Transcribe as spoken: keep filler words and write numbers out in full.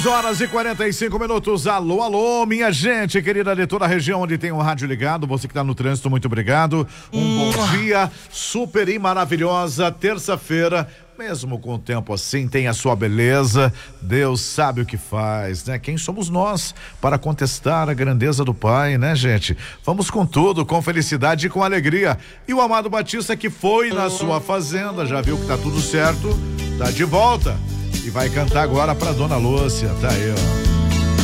Horas e quarenta e cinco minutos. Alô, alô, minha gente querida de toda a região onde tem um rádio ligado. Você que está no trânsito, muito obrigado. Um hum. bom dia, super e maravilhosa terça-feira. Mesmo com o tempo assim, tem a sua beleza. Deus sabe o que faz, né? Quem somos nós para contestar a grandeza do Pai, né, gente? Vamos com tudo, com felicidade e com alegria. E o Amado Batista, que foi na sua fazenda, já viu que tá tudo certo, tá de volta. E vai cantar agora pra Dona Lúcia, tá aí, ó.